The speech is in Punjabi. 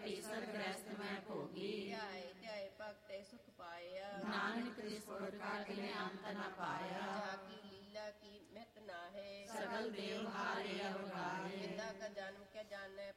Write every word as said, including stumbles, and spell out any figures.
ਪਟੀਸਰ ਗ੍ਰਸਤ ਮੈਂ ਭੋਗੀ। ਧਿਆਏ ਧਿਆਏ ਭਗਤੇ ਸੁਖ ਪਾਇਆ। ਨਾਨਕ ਤਿਸ ਪੁਰ ਕਾ ਕਿਨੇ ਅੰਤ ਨ ਪਾਇਆ। ਜਾ ਕੀ ਲੀਲਾ ਕੀ ਮਿਤ ਨਾਹੇ। ਸਗਲ ਦੇਵ ਹਾਰੇ ਅਵਗਾਹੇ। ਜਿੰਦਾ ਕਾ ਜਨਮ ਕੇ ਜਾਣੈ